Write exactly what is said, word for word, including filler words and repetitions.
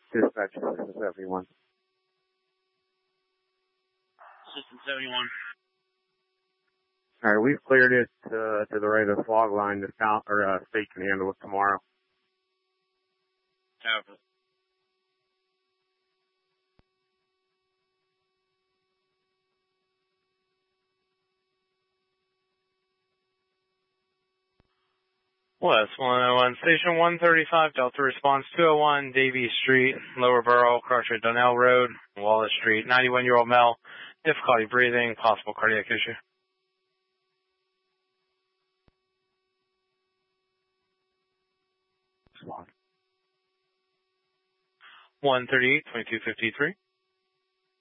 Dispatch System seventy-one. System seventy-one. All right, we've cleared it uh, to the right of the fog line. The south or uh, state can handle it tomorrow. Copy. West one oh one, Station one thirty-five, Delta Response two oh one, Davie Street, Lower Borough, Crusher Donnell Road, Wallace Street, ninety-one-year-old male, difficulty breathing, possible cardiac issue. one thirty-eight, twenty-two fifty-three.